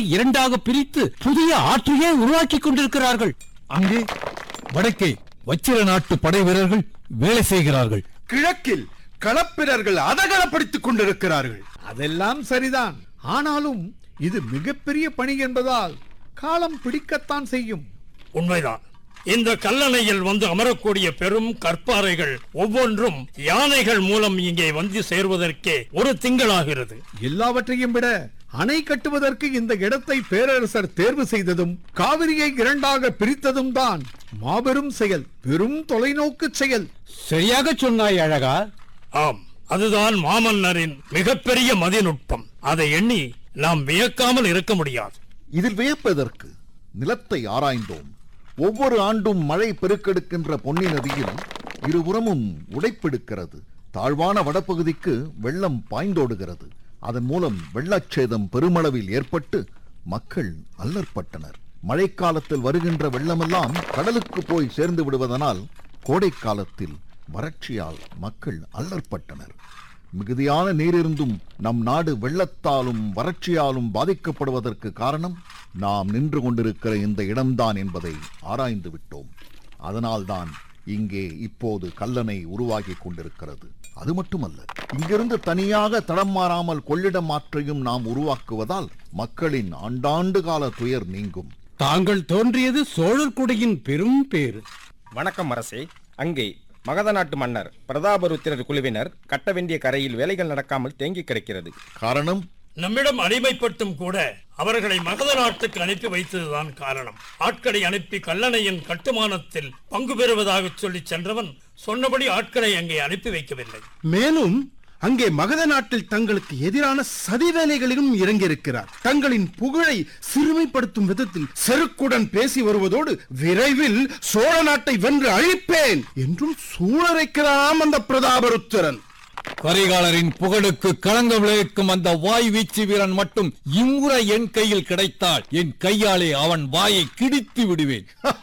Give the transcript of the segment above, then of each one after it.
இரண்டாக பிரித்து புதிய ஆற்றையே உருவாக்கி கொண்டிருக்கிறார்கள். அங்கே வடக்கே வச்சிர நாட்டு படை வீரர்கள் வேலை செய்கிறார்கள். கிழக்கில் களப்பிரர்கள் அதகலப்படுத்திக் கொண்டிருக்கிறார்கள். அதெல்லாம் சரிதான். ஆனாலும் இது மிகப்பெரிய பணி என்பதால் காலம் பிடிக்கத்தான் செய்யும். உண்மைதான். இந்த கல்லணையில் வந்து அமரக்கூடிய பெரும் கற்பாறைகள் ஒவ்வொன்றும் யானைகள் மூலம் இங்கே வந்து சேர்வதற்கே ஒரு திங்களாகிறது. எல்லாவற்றையும் விட அணை கட்டுவதற்கு இந்த இடத்தை பேரரசர் தேர்வு செய்ததும் காவிரியை இரண்டாக பிரித்ததும் தான் மாபெரும் செயல், பெரும் தொலைநோக்கு செயல். சரியாக சொன்னாய் அழகா. ஆம், அதுதான் மாமன்னரின் மிகப்பெரிய மதிநுட்பம். அதை எண்ணி நாம் வியக்காமல் இருக்க முடியாது. இதில் வியப்பதற்கு? நிலத்தை ஆராய்ந்தோம். ஒவ்வொரு ஆண்டும் மழை பெருக்கெடுக்கின்ற பொன்னி நதியில் இருபுறமும் உடைப்பெடுக்கிறது. தாழ்வான வடபகுதிக்கு வெள்ளம் பாய்ந்தோடுகிறது. அதன் மூலம் வெள்ளச்சேதம் பெருமளவில் ஏற்பட்டு மக்கள் அல்லற்பட்டனர். மழைக்காலத்தில் வருகின்ற வெள்ளமெல்லாம் கடலுக்கு போய் சேர்ந்து விடுவதனால் கோடை காலத்தில் வறட்சியால் மக்கள் அல்லற்பட்டனர். மிகுதியான நீரிருந்தும் நம் நாடு வெள்ளத்தாலும் வறட்சியாலும் பாதிக்கப்படுவதற்கு காரணம் நாம் நின்று கொண்டிருக்கிற இந்த இடம்தான் என்பதை ஆராய்ந்து விட்டோம். அதனால்தான் இங்கே இப்போது கல்லணை உருவாகி கொண்டிருக்கிறது. அது மட்டுமல்ல, இங்கிருந்து தனியாக தடம் மாறாமல் கொள்ளிடம் ஆற்றையும் நாம் உருவாக்குவதால் மக்களின் ஆண்டாண்டு கால துயர் நீங்கும். தாங்கள் தோன்றியது சோழர் குடியின் பெரும் பேறு. வணக்கம் அரசே. அங்கே மகத நாட்டு மன்னர் பிரதாபருத்திரர் குழுவினர் கட்ட வேண்டிய கரையில் வேலைகள் நடக்காமல் தேங்கி கிடக்கிறது. காரணம்? நம்மிடம் அடிமைப்பட்டும் கூட அவர்களை மகத நாட்டுக்கு அனுப்பி வைத்ததுதான் காரணம். ஆட்களை அனுப்பி கல்லணையின் கட்டுமானத்தில் பங்கு பெறுவதாக சொல்லி சென்றவன் சொன்னபடி ஆட்களை அங்கே அனுப்பி வைக்கவில்லை. மேலும் அங்கே மகத நாட்டில் தங்களுக்கு எதிரான சதி வேலைகளிலும் இறங்கியிருக்கிறார். தங்களின் புகழை சிறுமைப்படுத்தும் விதத்தில் செருக்குடன் பேசி வருவதோடு விரைவில் சோழ நாட்டை வென்று அழிப்பேன் என்றும் சூழரைக்கிறாம் அந்த பிரதாபருத்திரன். கரிகாலரின் புகழுக்கு களங்கம் விளைவிக்கும் அந்த வாய் வீச்சு வீரன் மட்டும் இம்முறை என் கையில் கிடைத்தால் என் கையாலே அவன் வாயை கிடித்து விடுவேன்.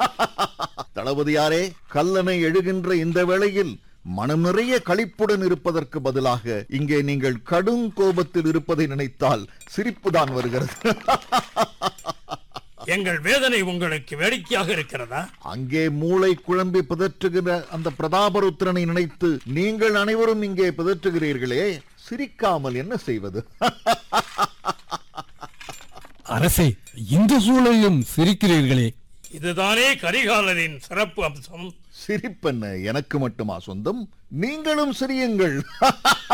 தளபதியாரே, கல்லணை எழுகின்ற இந்த வேளையில் மனம் நிறைய களிப்புடன் இருப்பதற்கு பதிலாக இங்கே நீங்கள் கடும் கோபத்தில் இருப்பதை நினைத்தால் சிரிப்புதான் வருகிறது. எங்கள் வேதனை உங்களுக்கு வேடிக்கையாக இருக்கிறதா? அங்கே மூளை குழம்பி பிதற்றுகிற அந்த பிரதாபருத்திரனை நினைத்து நீங்கள் அனைவரும் இங்கே பிதற்றுகிறீர்களே, சிரிக்காமல் என்ன செய்வது? அரசே, இந்த சூழலிலும் சிரிக்கிறீர்களே. இதுதானே கரிகாலரின் சிறப்பு அம்சம். சிரிப்பென்ன எனக்கு மட்டுமா சொந்தம்? நீங்களும் சிரியுங்கள்.